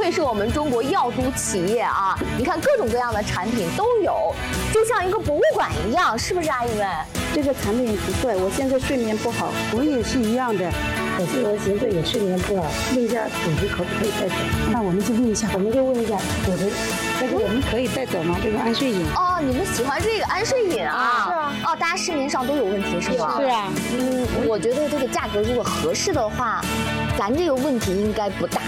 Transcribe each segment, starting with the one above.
愧是我们中国药都企业啊！你看各种各样的产品都有，就像一个博物馆一样，是不是阿姨们？ 这个产品不错，我现在睡眠不好， 我也是一样的。 可是我现在也睡眠不好，问一下组织可不可以带走？ 那我们就问一下， 我们就问一下组织，这个我们可以带走吗？这个安睡饮？ 哦，你们喜欢这个安睡饮啊？ 是啊。 哦，大家市面上都有问题是吗？ 是啊。 我觉得这个价格如果合适的话，咱这个问题应该不大。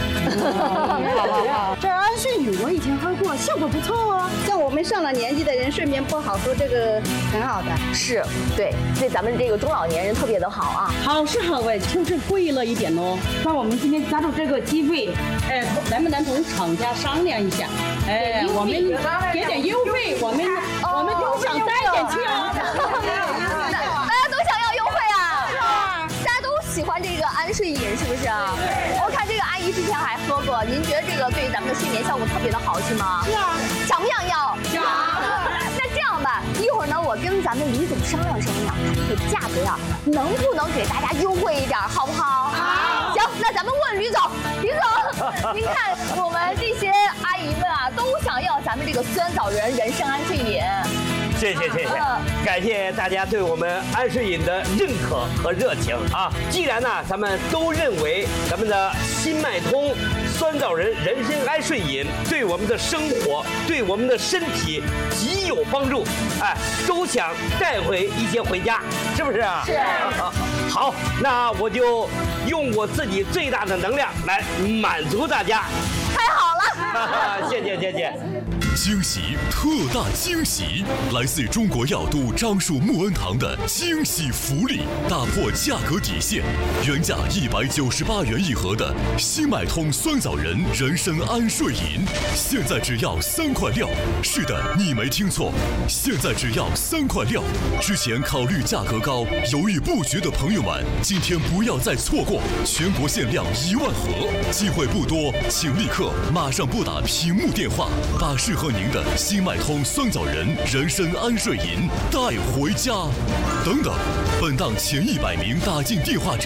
这安睡饮我以前喝过，效果不错哦。 像我们上了年纪的人睡眠不好，喝这个很好的。 是，对咱们这个中老年人特别的好啊。 好是好哎，就是贵了一点哦。那我们今天抓住这个机会，能不能同厂家商量一下？我们给点优惠，我们都想带一点去啊。 大家都想要优惠啊！是啊，大家都喜欢这个安睡饮，是不是啊？我看这个阿姨之前还喝过，您觉得这个对于咱们的睡眠效果特别的好，是吗？ 是啊。 想不想要？ 想。 那这样吧，一会儿呢，我跟咱们李总商量商量，看这个价格呀，能不能给大家优惠一点，好不好？好。行，那咱们问吕总，吕总，您看我们这些阿姨们啊，都想要咱们这个酸枣仁人参安睡饮。 谢谢，感谢大家对我们安睡饮的认可和热情啊！既然呢，咱们都认为咱们的新脉通酸枣仁人参安睡饮对我们的生活、对我们的身体极有帮助，都想带回一些回家，是不是啊？ 是。 好，那我就用我自己最大的能量来满足大家。 太好了！ 谢谢。 惊喜，特大惊喜！来自中国药都樟树木恩堂的惊喜福利，打破价格底线，原价198元一盒的新脉通酸枣仁人参安睡饮，现在只要3块6。是的，你没听错，现在只要3块6。之前考虑价格高，犹豫不决的朋友们，今天不要再错过，全国限量1万盒，机会不多，请立刻马上拨打屏幕电话，把适合您的新脉通酸枣仁人参安睡饮带回家。等等，本档前100名打进电话者